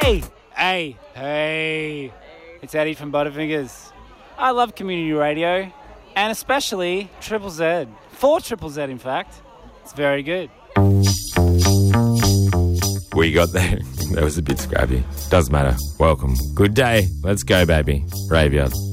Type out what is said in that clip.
Hey. It's Eddie from Butterfingers. I love community radio, and especially Triple Z. 4 Triple Z, in fact. It's very good. We got there. That was a bit scrappy. Doesn't matter. Welcome. Good day. Let's go, baby. Graveyard.